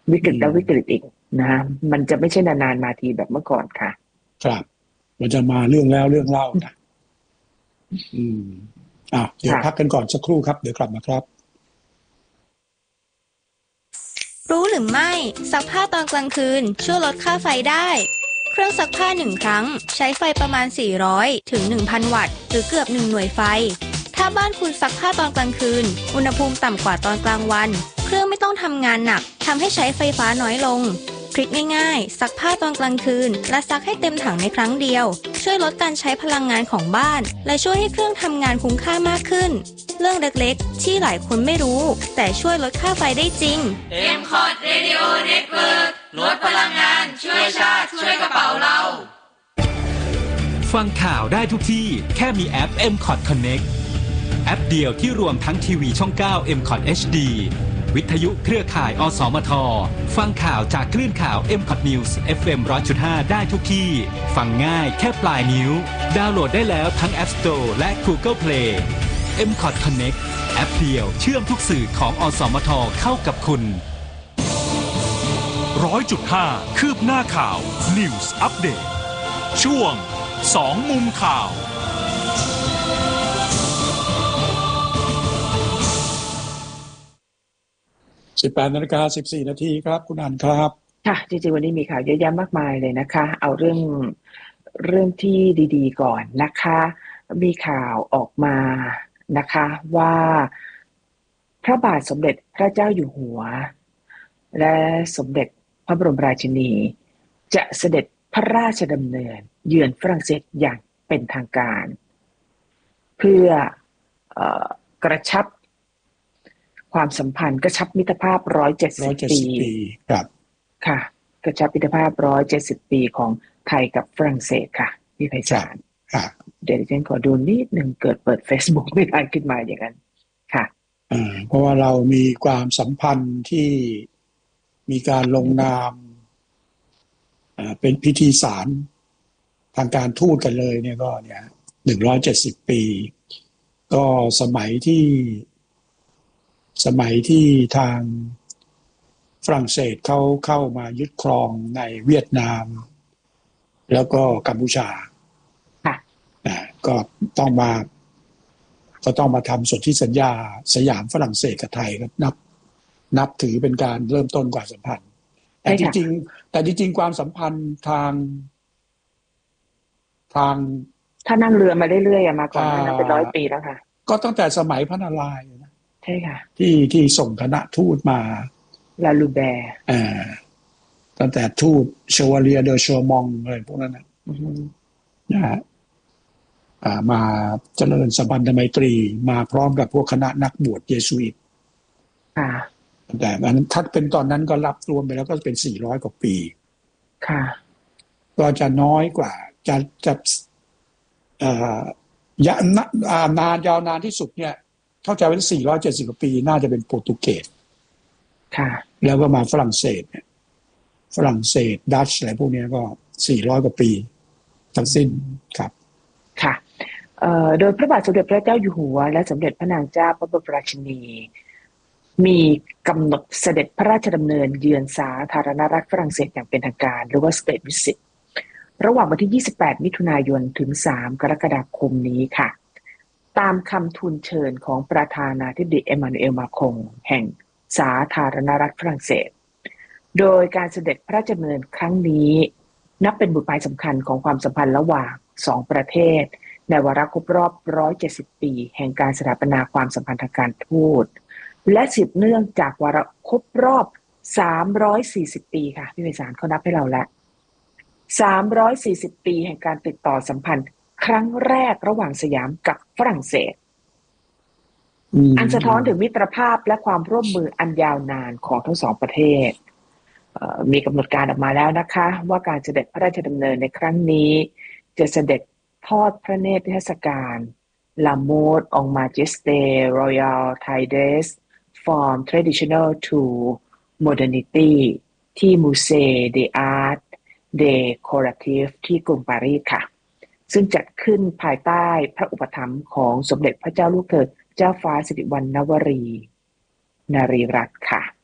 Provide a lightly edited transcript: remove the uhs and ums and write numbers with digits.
วิกฤตแล้ววิกฤตอีกนะฮะมันจะไม่ใช่นานๆมาทีแบบเมื่อก่อนค่ะครับมันจะมาเรื่องแล้วเรื่องเล่านะเดี๋ยวพักกันก่อนสักครู่ครับเดี๋ยวกลับมาครับรู้หรือไม่ซักผ้าตอนกลางคืนช่วยลดค่าไฟได้เครื่องซักผ้า1ครั้งใช้ไฟประมาณ400ถึง 1,000 วัตต์หรือเกือบ1หน่วยไฟถ้าบ้านคุณซักผ้าตอนกลางคืนอุณหภูมิต่ำกว่าตอนกลางวันเครื่องไม่ต้องทำงานหนักทำให้ใช้ไฟฟ้าน้อยลงทริคง่ายๆซักผ้าตอนกลางคืนและซักให้เต็มถังในครั้งเดียวช่วยลดการใช้พลังงานของบ้านและช่วยให้เครื่องทำงานคุ้มค่ามากขึ้นเรื่องเล็กๆที่หลายคนไม่รู้แต่ช่วยลดค่าไฟได้จริง MCOT Radio Network ลดพลังงานช่วยชาติช่วยกระเป๋าเราฟังข่าวได้ทุกที่แค่มีแอป MCOT Connect แอปเดียวที่รวมทั้งทีวีช่อง 9 MCOT HD วิทยุเครือข่ายอสมทฟังข่าวจากคลื่นข่าว MCOT News FM 100.5 ได้ทุกที่ฟังง่ายแค่ปลายนิ้วดาวน์โหลดได้แล้วทั้ง App Store และ Google Play MCOT Connect แอปเดียวเชื่อมทุกสื่อของอสมทเข้ากับคุณ 100.5 คืบหน้าข่าว News Update ช่วง2มุมข่าว 18:14 น.ครับคุณอันครับค่ะจริงๆวันนี้มีข่าวเยอะแยะมากมายเลยนะคะเอาเรื่องที่ดีๆก่อนนะคะมีข่าวออกมานะคะว่าพระบาทสมเด็จพระเจ้าอยู่หัวและสมเด็จพระบรมราชินีจะเสด็จพระราชดำเนินเยือนฝรั่งเศสอย่างเป็นทางการเพื่อกระชับความสัมพันธ์กระชับมิตรภาพ170 ปีครับค่ะกระชับมิตรภาพ170 ปีของไทยกับฝรั่งเศสค่ะพี่ไพศาลเดี๋ยวฉันขอดูนิดนึงเกิดเปิด Facebook ไม่ได้ขึ้นมาอย่างนั้นค่ะเพราะว่าเรามีความสัมพันธ์ที่มีการลงนามเป็นพิธีสารทางการทูตกันเลยเนี่ยก็เนี่ย170 ปีก็สมัยที่ทางฝรั่งเศสเขาเข้ามายึดครองในเวียดนามแล้วก็กัมพูชาก็ต้องมาทำสนธิสัญญาสยามฝรั่งเศสกับไทยก็นับถือเป็นการเริ่มต้นความสัมพันธ์แต่จริงความสัมพันธ์ทางถ้านั่งเรือมาเรื่อยๆมาก่อนนั้นเป็น100 ปีแล้วค่ะก็ตั้งแต่สมัยพระนารายณ์นะใช่ค่ะที่ส่งคณะทูตมาลาลูแบร์ตั้งแต่ทูตเชวาเลียเดอชัวมองอะไรพวกนั้นนะฮะมาเจริญสัมพันธไมตรีมาพร้อมกับพวกคณะนักบวชเยซูอิตแต่อันนั้นถ้าเป็นตอนนั้นก็รับรวมไปแล้วก็เป็น400 กว่าปีค่ะก็จะน้อยกว่าจะยาวนานที่สุดเนี่ยเข้าใจว่า470 กว่าปีน่าจะเป็นโปรตุเกสค่ะแล้วก็มาฝรั่งเศสเนี่ยฝรั่งเศสดัตช์อะไรพวกนี้ก็400 กว่าปีทั้งสิ้นครับค่ะโดยพระบาทสมเด็จพระเจ้าอยู่หัวและสมเด็จพระนางเจ้าพระบรมราชินีมีกำหนดเสด็จพระราชดำเนินเยือนสาธารณรัฐฝรั่งเศสอย่างเป็นทางการหรือว่า State Visit ระหว่างวันที่28 มิถุนายนถึง3 กรกฎาคมนี้ค่ะตามคำทูลเชิญของประธานาธิบดีเอมานูเอล มาครงแห่งสาธารณรัฐฝรั่งเศสโดยการเสด็จพระราชดำเนินครั้งนี้นับเป็นบุตรหมายสำคัญของความสัมพันธ์ระหว่าง2 ประเทศในวาระครบรอบ170 ปีแห่งการสถาปนาความสัมพันธ์ทางการทูตและสืบเนื่องจากวาระครบรอบ340 ปีค่ะพี่ไพศาลเขานับให้เราแล้ว340 ปีแห่งการติดต่อสัมพันธ์ครั้งแรกระหว่างสยามกับฝรั่งเศสอันสะท้อนถึงมิตรภาพและความร่วมมืออันยาวนานของทั้ง2 ประเทศมีกำหนดการออกมาแล้วนะคะว่าการเสด็จพระราชดำเนินในครั้งนี้จะเสด็จทอดพระเนตรนิทรรศการ La Mode en Majesté Royal Thai Dress from Traditional to Modernity ที่ Musée des Arts Décoratifs ที่กรุงปารีสค่ะซึ่งจัดขึ้นภายใต้พระอุปถัมภ์ของสมเด็จพระเจ้าลูกเธอเจ้าฟ้าสิริวัณณวรีนารีรัตน์ค่ะ